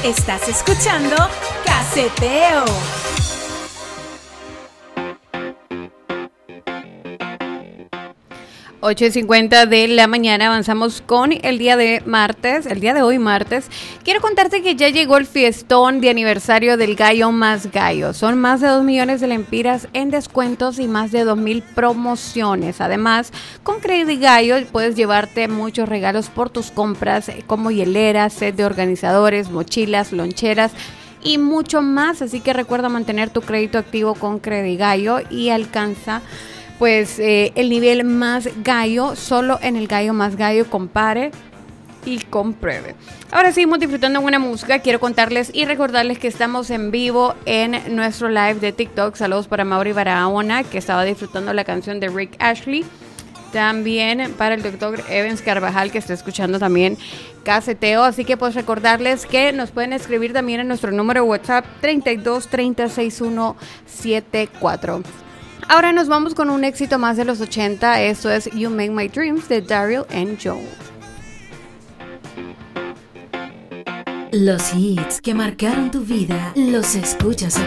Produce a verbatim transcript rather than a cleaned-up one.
Estás escuchando Caseteo. ocho y cincuenta de la mañana, avanzamos con el día de martes, el día de hoy martes. Quiero contarte que ya llegó el fiestón de aniversario del Gallo Más Gallo. Son más de dos millones de lempiras en descuentos y más de dos mil promociones. Además, con Credit Gallo puedes llevarte muchos regalos por tus compras, como hieleras, set de organizadores, mochilas, loncheras y mucho más. Así que recuerda mantener tu crédito activo con Credit Gallo y alcanza pues eh, el nivel más gallo solo en el Gallo Más Gallo. Compare y compruebe. Ahora seguimos disfrutando de buena música. Quiero contarles y recordarles que estamos en vivo en nuestro live de TikTok. Saludos para Mauri Barahona, que estaba disfrutando la canción de Rick Ashley. También para el doctor Evans Carvajal, que está escuchando también Caseteo. Así que pues recordarles que nos pueden escribir también en nuestro número de WhatsApp treinta y dos, treinta, sesenta y uno, setenta y cuatro. Ahora nos vamos con un éxito más de los ochenta. Esto es You Make My Dreams de Daryl and Joe. Los hits que marcaron tu vida los escuchas